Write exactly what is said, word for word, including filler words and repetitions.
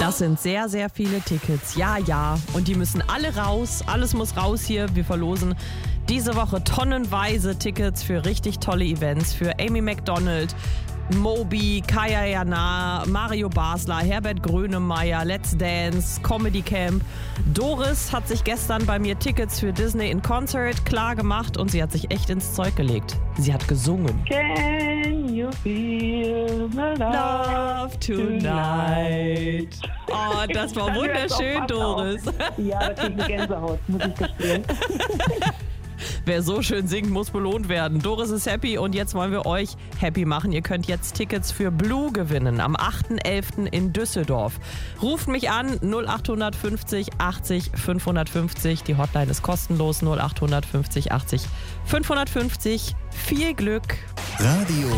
Das sind sehr, sehr viele Tickets. Ja, ja. Und die müssen alle raus. Alles muss raus hier. Wir verlosen diese Woche tonnenweise Tickets für richtig tolle Events. Für Amy Macdonald, Moby, Kaya Jana, Mario Basler, Herbert Grönemeyer, Let's Dance, Comedy Camp. Doris hat sich gestern bei mir Tickets für Disney in Concert klar gemacht und sie hat sich echt ins Zeug gelegt. Sie hat gesungen. Can you feel the love, Love tonight. Oh, das war wunderschön, Doris. Ja, da krieg ich eine Gänsehaut, muss ich gestehen. Wer so schön singt, muss belohnt werden. Doris ist happy und jetzt wollen wir euch happy machen. Ihr könnt jetzt Tickets für Blue gewinnen am achter elfter in Düsseldorf. Ruft mich an null acht fünfzig achtzig fünfhundertfünfzig. Die Hotline ist kostenlos null acht fünfzig achtzig fünfhundertfünfzig. Viel Glück. Radio